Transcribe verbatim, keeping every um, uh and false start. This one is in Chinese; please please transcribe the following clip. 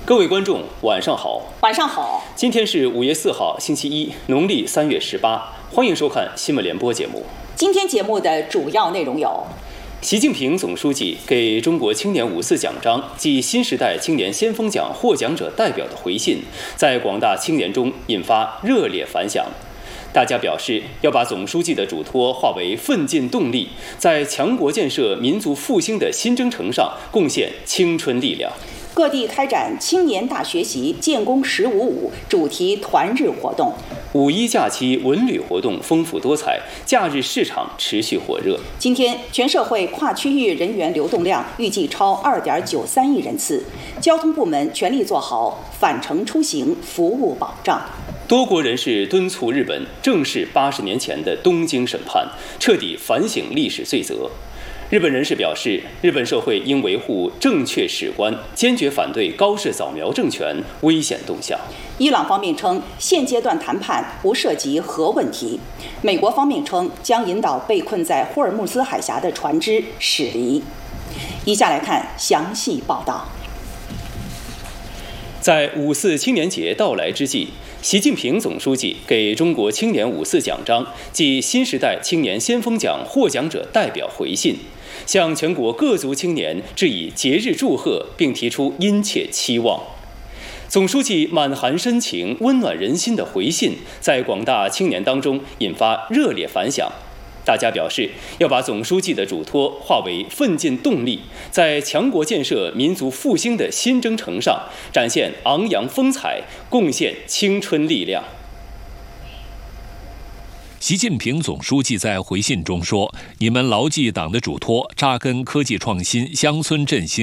各位观众，晚上好。 晚上好。 今天是五月四号，星期一，农历三月十八。欢迎收看新闻联播节目。 今天节目的主要内容有： 习近平总书记给中国青年五四奖章暨新时代青年先锋奖获奖者代表的回信，在广大青年中引发热烈反响。大家表示要把总书记的嘱托化为奋进动力，在强国建设、民族复兴的新征程上贡献青春力量。 各地开展青年大学习、建功十五五主题团日活动。 五一假期文旅活动丰富多彩，假日市场持续火热。 今天，全社会跨区域人员流动量预计超二点九三亿人次，交通部门全力做好返程出行服务保障。 多国人士敦促日本正视八十年前的东京审判，彻底反省历史罪责。日本人士表示，日本社会应维护正确史观，坚决反对高市早苗政权危险动向。 伊朗方面称，现阶段谈判不涉及核问题。美国方面称，将引导被困在霍尔木兹海峡的船只驶离。以下来看详细报道。在五四青年节到来之际，习近平总书记给中国青年五四奖章暨新时代青年先锋奖获奖者代表回信，向全国各族青年致以节日祝贺，并提出殷切期望。总书记满含深情、温暖人心的回信，在广大青年当中引发热烈反响。大家表示要把总书记的嘱托化为奋进动力，在强国建设、民族复兴的新征程上展现昂扬风采，贡献青春力量。 习近平总书记在回信中说：“你们牢记党的嘱托，扎根科技创新、乡村振兴。”